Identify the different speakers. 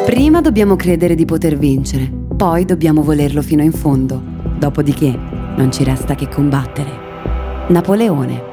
Speaker 1: Prima dobbiamo credere di poter vincere, poi dobbiamo volerlo fino in fondo. Dopodiché non ci resta che combattere. Napoleone.